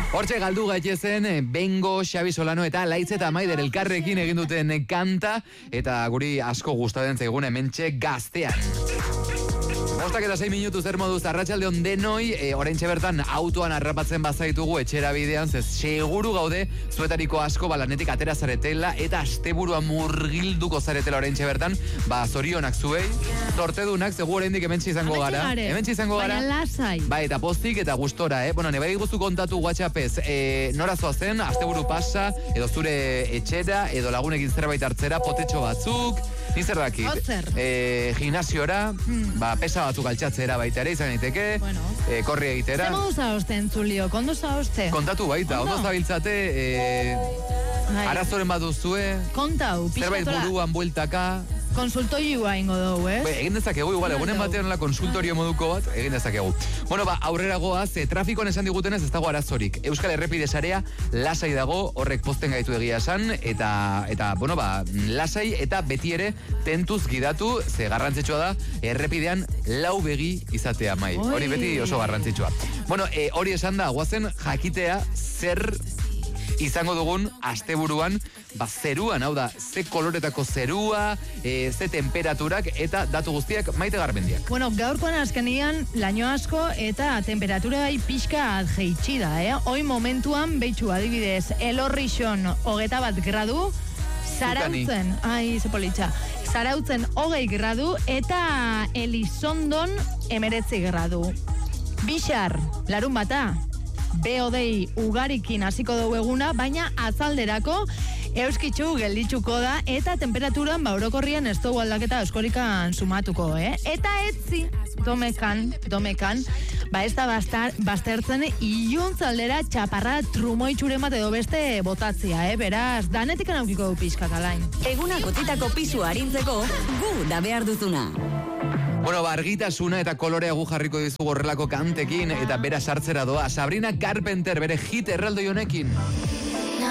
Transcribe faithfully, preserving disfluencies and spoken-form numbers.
Hortxe galdu gaitezen, Bengo, Xabi Solano eta Laitz eta Maider elkarrekin egin duten kanta, eta guri asko gustatzen zaigun hementxe Gaztean. Bostak eta sei minutu zer moduz arratsalde on denoi, e, oraintxe bertan autoan harrapatzen bazaitugu etxera bidean, zez seguru gaude zuetariko asko balanetik atera zaretela eta asteburua murgilduko zaretela oraintxe bertan, ba zorionak zuei, zortedunak, segur oraindik hementxe izango gara. Hementxe izango gara. Baina lasai. Bai, eta pozik eta gustora, eh? Bueno, nebai guztu kontatu WhatsAppez, e, nora zoazen, asteburu pasa, edo zure etxera, edo lagunekin zerbait hartzera, potetxo batzuk, ni zer dakit. Otzer. E, gimnasiora, hmm. ba, pesa batzuk altxatzera baita ere izan daiteke, bueno. e, korri egitera. Zer modu zauzte, entzulio, kondo zauzte? Kontatu baita, ondo zabiltzate, e, arazoren bat duzue, kontau, zerbait buruan bueltaka, konsultorioa ingo dugu, eh? Be, egin dezakegu, igual, egunen batean la konsultorio moduko bat, egin dezakegu. Bueno, ba, aurrera goaz, e, trafikoan esan digutenez ez dago arazorik. Euskal Errepide sarea lasai dago, horrek posten gaitu egia esan, eta, eta bueno, ba, lasai eta beti ere tentuz gidatu, ze garrantzitsua da, errepidean lau begi izatea, mai. Oi. Hori beti oso garrantzitsua. Bueno, e, hori esan da, guazen jakitea zer izango dugun asteburuan, ba, zeruan, hau da, ze koloretako zerua, e, ze temperaturak eta datu guztiak Maite Garmendiak. Bueno, gaurkoan azkenian laino asko eta temperatura pixka jeitsi da, eh? Hoi momentuan, behitxu adibidez, Elorrixon hogeta bat gradu, Zarautzen, ai, ze politxa, Zarautzen hogei gradu eta Elizondon emeretzi gradu. Bixar, larun bata, beodei ugarikin hasiko dugu eguna, baina azalderako euskitzu gelditzuko da eta temperaturan ba orokorrian ez dugu aldaketa euskorikan sumatuko, eh? Eta etzi, domekan, domekan, ba ez da bastar, bastertzen iluntzaldera txaparra trumoitxuren bat edo beste botatzia, eh? Beraz, danetik aukiko du pixkat alain. Eguna kotitako pisu arintzeko, gu da behar duzuna. Bueno, ba, argitasuna eta kolorea gu jarriko dizugu horrelako kantekin eta bera sartzera doa. Sabrina Carpenter bere hit erraldoi honekin.